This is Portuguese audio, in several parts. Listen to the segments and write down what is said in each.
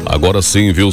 Agora sim, viu?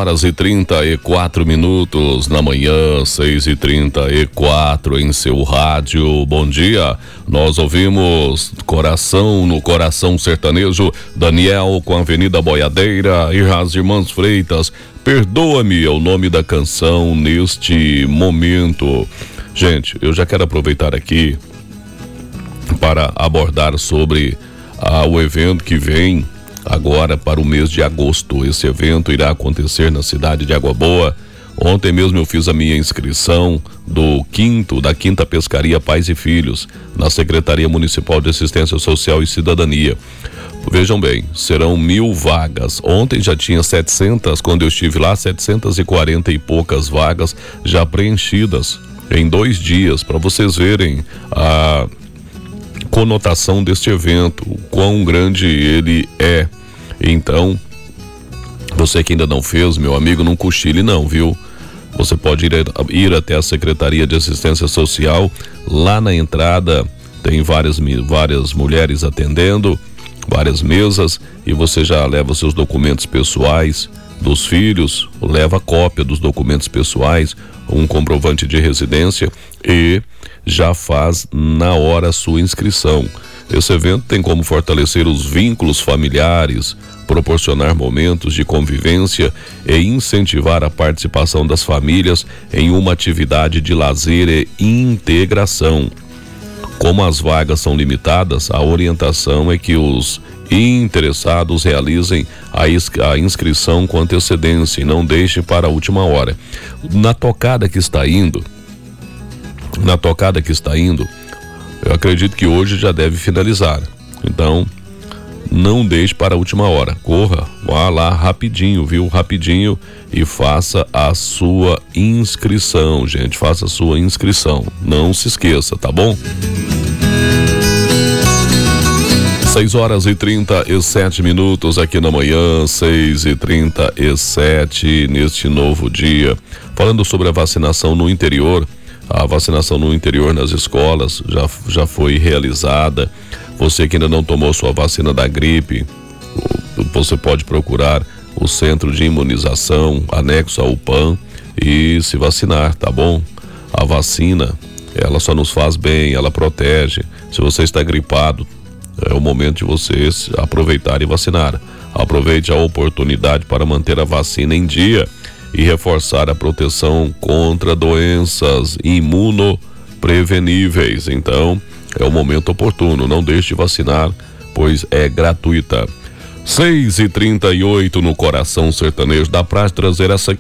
6h34 na manhã, 6h34 em seu rádio. Bom dia. Nós ouvimos Coração no Coração Sertanejo, Daniel com a Avenida Boiadeira e as Irmãs Freitas. Perdoa-me é o nome da canção neste momento. Gente, eu já quero aproveitar aqui para abordar sobre o evento que vem agora para o mês de agosto. Esse evento irá acontecer na cidade de Água Boa. Ontem mesmo eu fiz a minha inscrição da quinta Pescaria Pais e Filhos na Secretaria Municipal de Assistência Social e Cidadania. Vejam bem, serão 1.000 vagas. Ontem já tinha 700, quando eu estive lá, 740 e poucas vagas já preenchidas em 2 dias, para vocês verem a conotação deste evento, o quão grande ele é. Então, você que ainda não fez, meu amigo, não cochile não, viu? Você pode ir até a Secretaria de Assistência Social. Lá na entrada tem várias mulheres atendendo, várias mesas, e você já leva seus documentos pessoais dos filhos, leva cópia dos documentos pessoais, um comprovante de residência e já faz na hora a sua inscrição. Esse evento tem como fortalecer os vínculos familiares, proporcionar momentos de convivência e incentivar a participação das famílias em uma atividade de lazer e integração. Como as vagas são limitadas, a orientação é que os interessados realizem a inscrição com antecedência e não deixem para a última hora. Na tocada que está indo, eu acredito que hoje já deve finalizar. Então, não deixe para a última hora. Corra, vá lá rapidinho, viu? Rapidinho e faça a sua inscrição, gente. Faça a sua inscrição. Não se esqueça, tá bom? 6h37 aqui na manhã, 6h37 neste novo dia. Falando sobre a vacinação no interior. A vacinação no interior nas escolas já foi realizada. Você que ainda não tomou sua vacina da gripe, você pode procurar o centro de imunização anexo ao UPAM e se vacinar, tá bom? A vacina, ela só nos faz bem, ela protege. Se você está gripado, é o momento de você aproveitar e vacinar. Aproveite a oportunidade para manter a vacina em dia e reforçar a proteção contra doenças imunopreveníveis. Então, é o momento oportuno. Não deixe de vacinar, pois é gratuita. 6h38 no Coração Sertanejo. Dá pra trazer essa